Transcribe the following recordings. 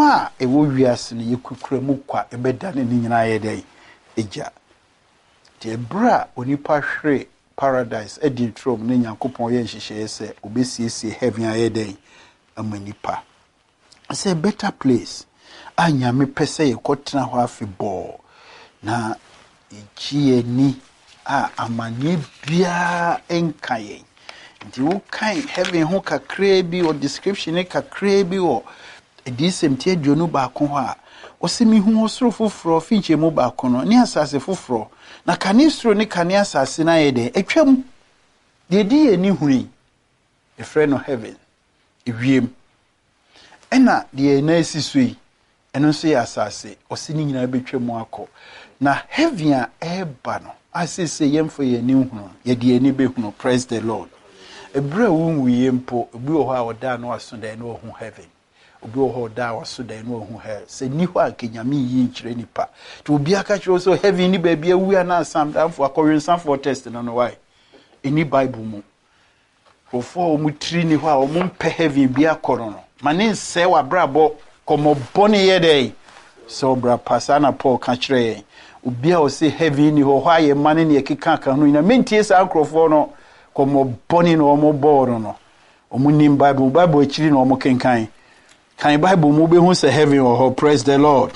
Niema ewo wiase ne yekukura mu kwa ebedane ni nyina ye den eja de bra onipa hwere paradise edi trom ne Nyankopon ye nhihye se obesiesie heaven aye den amanipa. It's a better place. Anyame pese ye kotena ho afebɔ na ichie ni amane bia enkaye. Nti wo kan heaven ho kakra bi o description e kakra bi o edisem tie dwonu ba ko ho a osemi hu osoro foforo finche mu ba ko no ne asase foforo na kane soro ne kane asase na ye de etwam de di eni huni a friend of heaven ewiem ena de na esisui eno so ya asase osini nyina betwam akọ na heaven a eba no asese yemfo ye ni hunu ye de eni behunu. Praise the Lord. Ebra wunwu yempo obi wo ha oda na waso da na ohun heaven obi wo ha oda waso da na ohun hell se ni ho akenyame yi nkire nipa to obi aka kire so heaven ni ba bia wu na sam danfo akọrensan for test no no why eni bible mu ofo mu tri ni ho a omu mpe heaven bia koro no mane se wa brabo komo boni ye dey so bra pasana Paul ka kire obi a o se heaven ni ho ho aye mane ne ekeka ka no ina mentie sa akrofo no komo boni no omo boro no omu nim bible akiri no omo kenkan kan bible mu be hu se heaven or praise the Lord.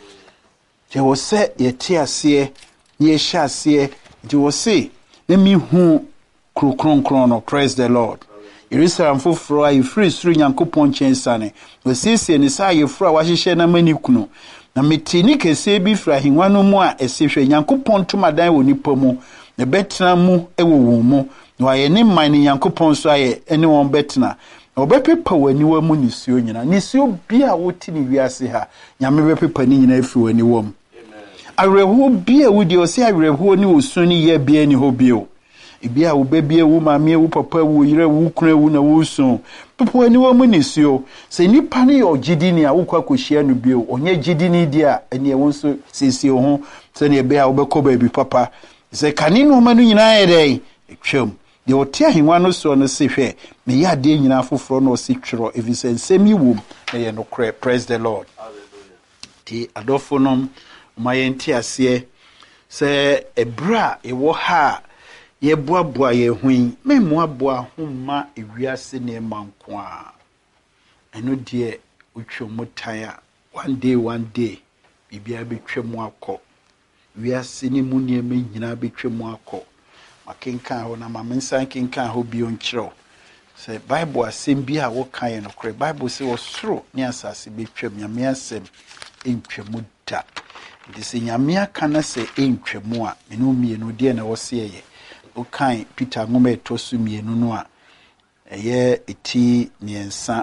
Je wo se ye tie ase ye hya ase je wo se na mi hu krokronkron no praise the Lord. Jerusalem foforo a ifiri suru Nyankopon chensane wo siesie ni sa ye furu a wahyehyɛ na mani kuno na metini kese bi fra hinwa no mu a esehwe Nyankopon tomadan wo nipa mu na betena mu ewo wo mu no aye ne man ne Nyankopon so aye ene won betena obepepa wani wa mu nisuo nyina nisuo bia woti ni wiase ha nyame bepepa ni nyina afi wani wom awerɛho bia wudi o se awerɛho ni osuni ye bia ni ho bio bia wo bebia wo maame wo papa wo yire wo kunu wo na wo so pepa wani wa mu nisuo se nipa ne yo gidini a wo kwa kohyia no bio onye gidini dia ene wo so sisi ho se ne bia wo bekɔ ba bi papa se kanino manu nyina ye dai twam de otia hinwa no so no se hwe me ya de nyina foforo no se twero evisensemi wom na ye no kre. Praise the Lord. Hallelujah. Ti adofo nom mayenti ase se ebra ewo ha ye boaboa ye hwin me moaboa homma ewiase ne manko a eno de otwom tan a one day bibia betwam akọ wiase ni mu ne me nyina betwam akọ makenkan ho na mamensan kenkan ho bi onkyerɛw se bible asɛm bi a wo kan no kore bible se osoro ne asase betwam nyame asɛm entwamu da de se nyame aka na se entwamu a menu mienu de na wo se ye wo kan Peter ngoma etosu mienu no a eye eti miensa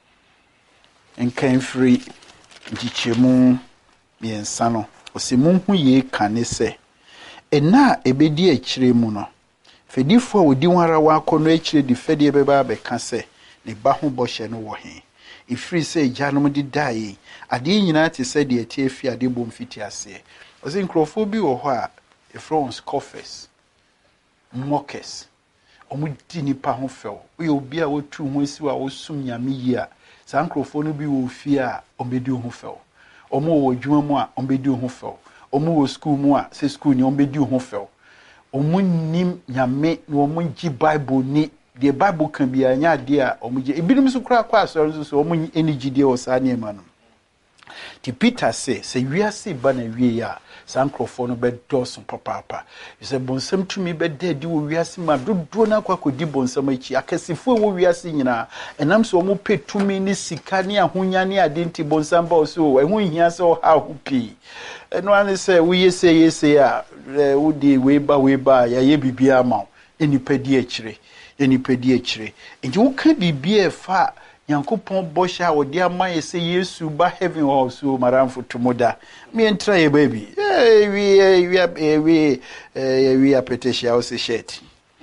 enkan free ntikyemu miensa no o se munhu ye kan se ena ebedi akire mu no fedifo a wodi wara wakọ no akire di fedie beba beka se ne ba ho bɔhye no wɔ he ifiri se gyanom di dai ade nyina te se de atie fi ade bom fiti ase o se nkrofo bi wɔ hɔ a efrons coffers mockers omu di nipa ho fɛw we obi a wotu ho asi wa wosum nyame yi a sa nkrofo no bi wɔ fi a ombedi ho fɛw omu wɔ dwuma mu a ombedi ho fɛw omu wo school mu a se school ni ombedi ho fɛw omu nim nyame no omu gi bible ni the bible kan bi anya de a omu gi ebinim so kura kwa so so omu energy de o sa ne ma no ti Peter se wiase ba na wie ya sankrofo no be dosun papa se bonsam tumi be dedi wo wiase ma dodo na kwa kodi bonsam achi akasifo wo wiase nyina enam so omu petumi ni sika ni ahonya ni adenti bonsam ba so ehun hia se o ha hopi eno ane se wo yese a wo di we ba ya ye bibia ma enipadi akire enti wo ka bibia fa Nyankopon bosha odi ama yese Yesu ba heaven or so maramfo tomoda me entra ye baby we apetesha o se shirt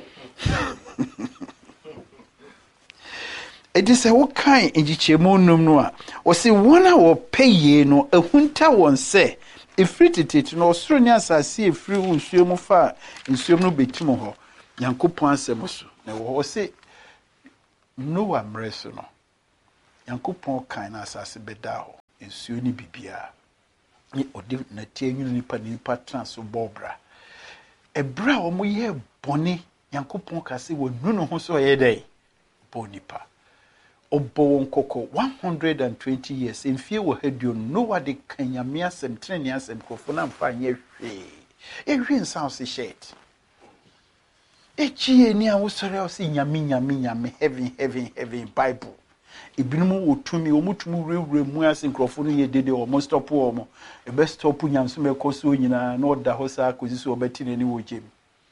it is a what kind enjichemu num no a o se wona wo peye no ehunta won se efritititi no osoro ni asase efri unsuemu fa nsuemu no betimo ho Nyankopon asem so na wo se no amreso no Yankopon kan na asase beda ho nsuo ni bibia ni odi na tie nwunu nipa transo bobra ebra omo ye bone Nyankopon kase wo nunu ho so ye dai bonipa obo nkoko 120 years mfie wo haduo no wade kanyame asem trene asem krofo na mfa nye hwe ehwe nsan se shet echie ni a wo sore o se nyame heaven bible ibinum wotumi omutumu rewre mu ase krofo no ye dede o mo stop o mo e be stop nyamso me koso nyina na oda ho sa akosi so obeti ni wo jem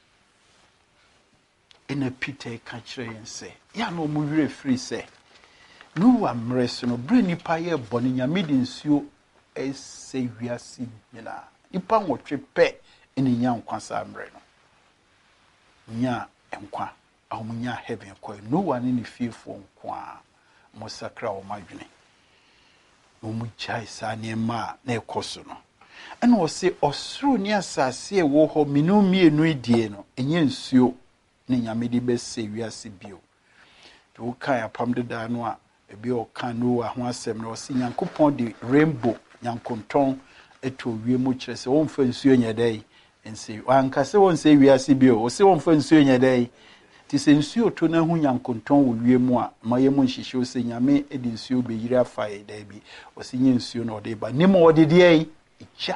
ina Peter ka kire yense ya no mu wire free se no wa mreso no bre nipa ye boni nyame di nsuo ese wiase nyina nipa nwotwe pe eni nya nkwa sa mre no nya nkwa ahomunya heaven ko no one ni fearful nkwa mo sakra o madwene mo mu chai sa ne ma na ekoso no ena o se osoro ni asase e wo ho minu mienu idie no enye nsuo ni nyame di bese wiase bio to kan apam de da no a ebi o kan no wa ho asem no si Nyankopon di rainbow nyankonton eto wie mu kire se won fa nsuo nya dai ense wanka se won se wiase bio o se won fa nsuo nya dai ti se nsuo to na hu nyankonton wo wie mu a maye mu nhihye o se nyame edi nsuo be yiri afa e dai bi o se nye nsuo na o de ba nimo o de de echa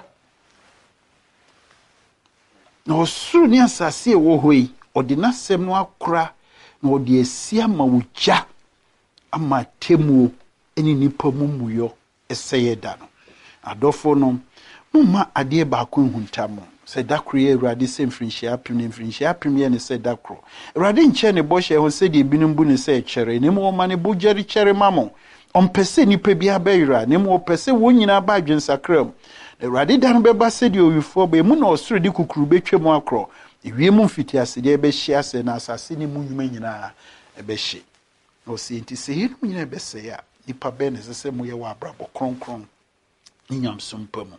na osuru ni asase e wo hoi odi na sem no akora na odi esia ma wuja ama temu eni nipa mumuyo eseye da no adofo no mumma ade ba ko huntam se dakro ye urade se mfrinhia apim ye ne se dakro urade nche ne bohye ho se de binum bu ne se chere ne mo ma ne bojari chere mamo ompese nipa bia ba yura ne mo pese wonyina ba adwensakram urade dan beba se de oyufo ba mu na osoro de kukuru betwem akro ewie mu mfiti ase de be hye ase na asase ni mu nwuma nyina ebe hye no se nti se yenu nyina ebe se ya nipa be ne se mu ye wa abrabo kronkron nyamsom pamu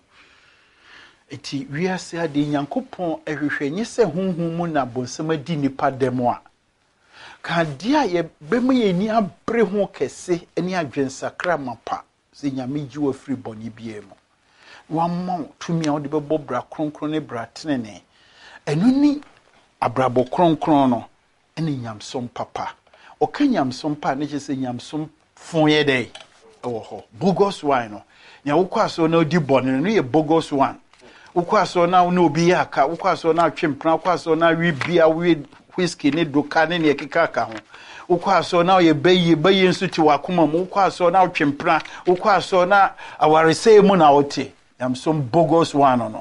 eti wiase ade Nyankopon ehwehwenye se honhom mu na bonsam adi nipa demo a ka dia ye bemu ye ni abre ho kese eni adwensakra mapa se nyame ji wa free boni biemu wamma tumi a ode bebo bra kronkron ne bra tenene enu ni abrabo kronkron no eni nyamsom papa o ka nyamsom pa ne je se nyamsom fon ye dai ewo ho bogus wine no nya wokwaso na odi bone no ye bogus one wokwaso na no obi aka wokwaso na twempra wokwaso na wi bia wi whisky ne doka ne ekeka ka ho wokwaso na ye bayi nso ti wakoma mu wokwaso na twempra wokwaso na awarese mu na wote nyamsom bogus one no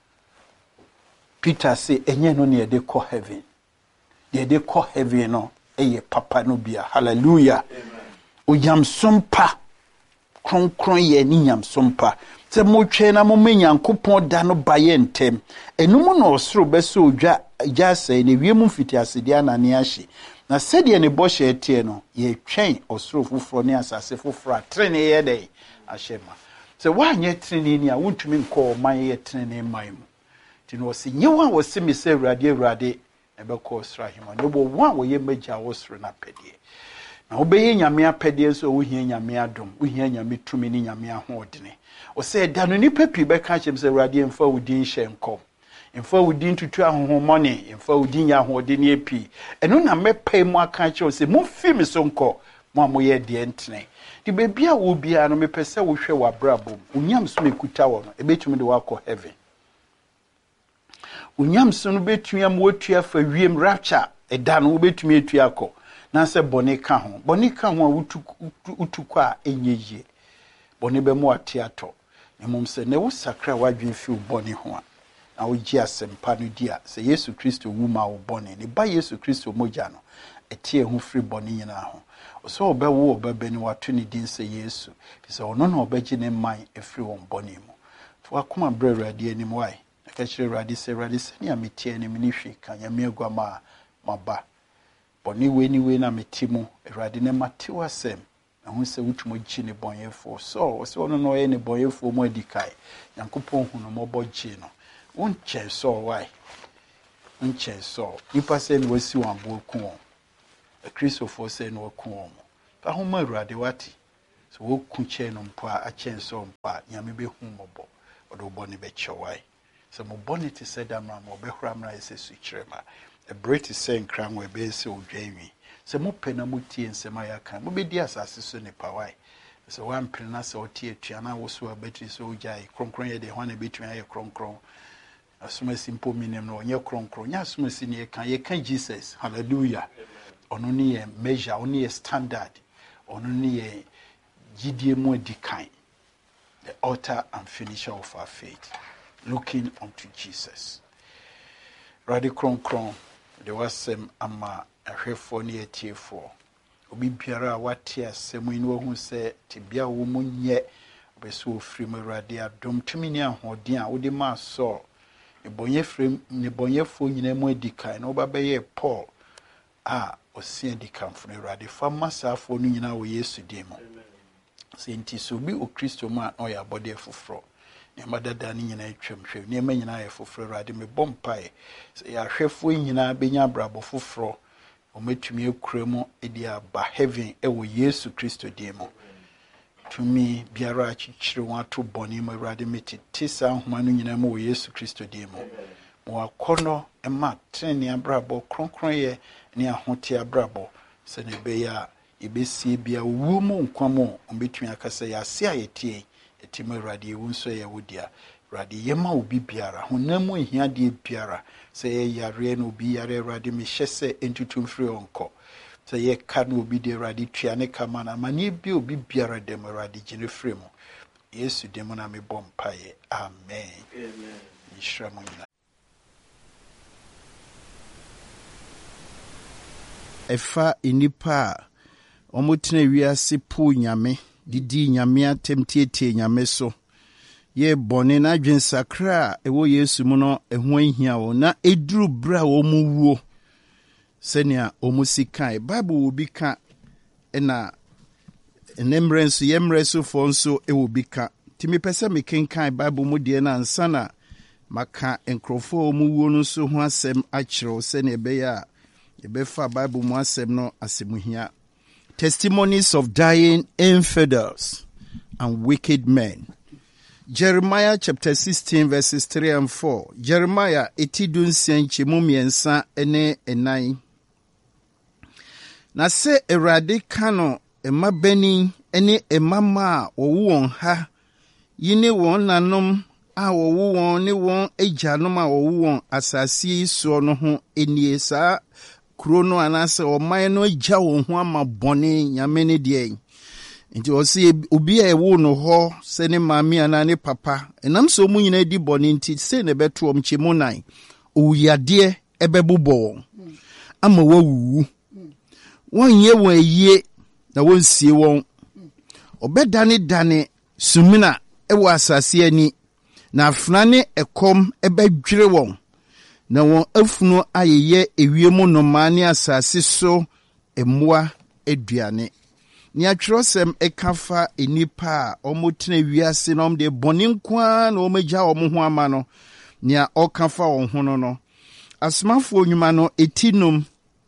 Peter say enye no ne de ko heaven de ko heaven no eye papa no bia hallelujah o nyamsom pa kronkron ye ni nyamsom pa se mo twe na mo Nyankopon da no baye ntem enum na osoro beso odwa jase ne wiemu mfiti asede anane ahye na sede ne bohye etie no ye twen osoro fufuro ne asase fufuro atrene ye dai ahyema se wanye trene ni a wontumi nko man ye trene man mu ti no se nyewa wo se mi se urade ebeko osoro ahema no bo wa wo ye magya osoro na pedie na obeye nyame apede so wo hia nyame adom wo hia nyame tumi ni nyame ahodene o se da no nipa pi be ka chem se urade mfa wudin hyenkom mfa wudin tutu ahohomone mfa wudin ya ahodene epi eno na mepai mu aka che o se mo fi mi so nko mo amoye de ntene di bebia wo bia no mepese wo hwe wabrabom unyam so mekuta wo no ebetumi de wakọ heaven unyam so no betumi am wotua fa wiem rapture eda no wo betumi etua akọ na se bone ka ho a utukọ a enyeje bone be mu atiato nemom se ne wo sakra wadwen fi bone ho a na wo gi asempa no dia se Yesu Kristo wu ma wo bone ne ba Yesu Kristo moja no etie ho free bone nyina ho so obewo obebeni wato ne din se Yesu se ono na obegi ne man efri won bone mu to akoma brɛwrade anim wai aka kyerɛ wrade se ne ametie ne mini hwe ka nyame agwama maba bone we na metimu wrade ne matew asem ho se wutumo gi ne bonyefo so ono no ye ne bonyefo mu adikai Nyankopon hu no mobɔ gi no wonche so wai nche so nipa se ne wasi wambo ku won Christopher say no ku won ahoma urade wati so wo kunche no mpa a chenso mpa nyame be hu mobo odo boni be chewai so mo boni te said amra mo be hura amra ese su kirema a break is saying cram we be se odwanwi so mo pena mo tie nsema ya kan mo be di asase so ne pawai so one pena se o tie tuana wo so abetri so ojai kronkron ye de ho na betumi aye kronkron asuma simple meaning no nye kronkron nya asuma si ne ye kan Jesus hallelujah ono ne ye measure ono ne ye standard ono ne ye gidie mu adikan the author and finisher of our faith looking unto Jesus radi kronkron the wasem ama ahwefo ne etiefo obi biara wate asemu ni wo hu se tibia wo munye obeso ofiri mu radi adom tumi ne ahoden a wo de ma so ebonye frem ne bonyefo nyina mu adikan na obabaye Paul osia adikan fo ne radi fa masafo no nyina wo Yesu demo senti so bi o Kristo ma no ya body foforo ne madada ne nyina atwamhwe ne ma nyina ya foforo radi me bompae ya hwefo nyina benya brabo foforo o metumi akuremu edi aba heaven ewo Yesu Kristo demo tumi biara chichire wato boni mo radi metete sa homa no nyina mo Yesu Kristo demo mo akono ema treni abrabo kronkron ye ne ahote abrabo se ne be ya ibesi bia wu mu nkwamo ombetumi akasa ya se ayetie etime radi ewu nso ye wodia radi yema obi biara honamu ehia de biara se ye yare no obi yare radi me hyese entutum firi onko se ye ka no obi de radi tua ne kama na mani bi obi biara dem radi gine firi mu Yesu dem na me bompaye amen amen ishramu efa inipa omutene wiase pu nyame didi nyame atemtietie nyame so ye bone na dwensakra ewo Yesu mu no eho ahia wo na eduru bra wo mu wuo senia omusikai Bible will be ka na enemrenso yemreso fo nso ewo bi ka timi pese me kenkan Bible mu de na ansana maka enkrofo mu wuo no so ho asem akiro senia be ya ebefa Bible mu asem no asemuhia testimonies of dying infidels and wicked men. Jeremiah chapter 16 verses 3 and 4. Jeremiah etidun senchemu miensa ene enai. Na se erade kano emabeni ene emama won ha yine won nanom a won ne won ejanom a won asase so no ho enie saa krono anase oman no agya won ho ama bone nyame ne de nti o se obi a ewo no ho se ne maami ana ne papa enam so mu nyina di bone nti se ne beto om chemu nan owuade ebebobɔ ama wawu wonye won ayie na wonsie won obedane dane sumina ewo asase ani na afna ne ekom ebedwere won na won afunu ayeye ewiemu no mani asase so emmoa aduane ni atwerosem ekafa enipa omotene wiase no de bonenkwa na omegya omho ama no ni okafa onhono no asmafo onwuma no etinum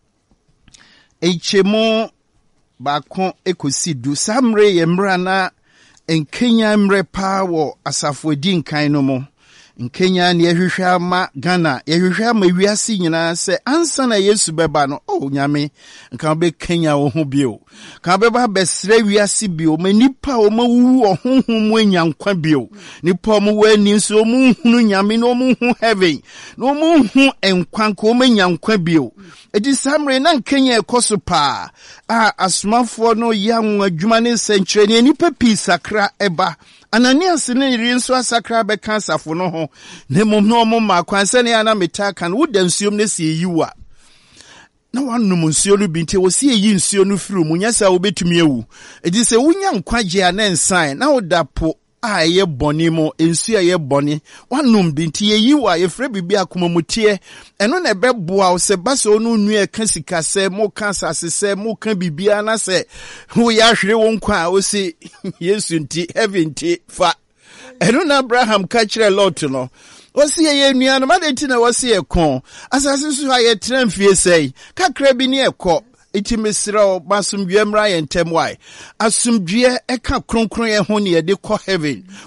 echemo bakon ekosidu samre yemra na enkenya mre pa wo asafo di nkan no mo nkenya ne yehwehwe ama Ghana yehwehwe ama wiase nyina se ansa na Yesu beba no nyame nka be Kenya wo ho bio ka beba besre wiase bio manipa o mawu ohonhom mu anyankwa bio nipa mo wani nso mu hunu nyame no mu hu heaven no mu hu enkwan ko manyankwa bio edi samre na Kenya ekoso pa asmafo no yan adwuma ne senkyere ne nipa pisakra eba Ananias ne rinso asakra be kansafo no ho ne mom no mo makwanse ne ana metaka no wodansuom ne se yiwa na wanum nsuo no bi nte wo se yi nsuo no firi mu nyasa wo betumi ewu edi se wonya nkwaje ana nsan na wodapo ye boni mo nsuo ye boni wanum bi nte yiwa ye fre bibi akomamutie eno na beboa wo se baso no nu e kasika se mo kansase se mo kan bibia na se wo ya hwere wo nkwa wo se Yesu nti heaven nti fa eno na Abraham ka kire Lot no wasi ye nuano ma de nti na wasi ye kon asase so aye tramfie sei kakra bi ne ekọ iti mesrɛ masomdwe mmra yɛ ntɛm wae asomdwe ɛka kronkron yɛ ho ne yɛde kɔ heaven